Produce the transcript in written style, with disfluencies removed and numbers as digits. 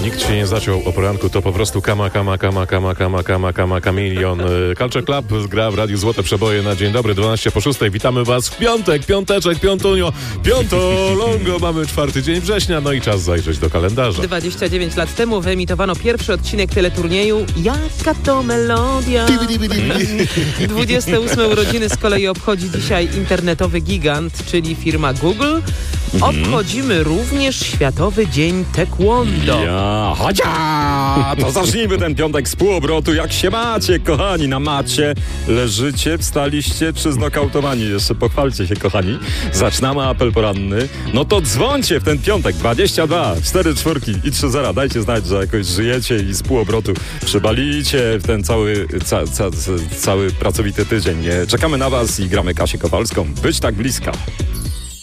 nikt się nie zaciął o poranku, to po prostu kamilion. Culture Club gra w Radiu Złote Przeboje na dzień dobry, 12:06. Witamy was w piątek, piąteczek, piątunio, piątolongo. Mamy 4 dzień września, no i czas zajrzeć do kalendarza. 29 lat temu wyemitowano pierwszy odcinek teleturnieju Jaka to melodia. 28 urodziny z kolei obchodzi dzisiaj internetowy gigant, czyli firma Google. Obchodzimy również Światowy Dzień Taekwondo. To zacznijmy ten piątek z półobrotu. Jak się macie, kochani? Na macie leżycie, wstaliście czy znokautowani? Jeszcze pochwalcie się, kochani. Zaczynamy apel poranny. No to dzwońcie w ten piątek. 22, 4 czwórki i 3-0. Dajcie znać, że jakoś żyjecie i z półobrotu przybalicie w ten cały pracowity tydzień. Czekamy na was i gramy Kasię Kowalską. Być tak bliska.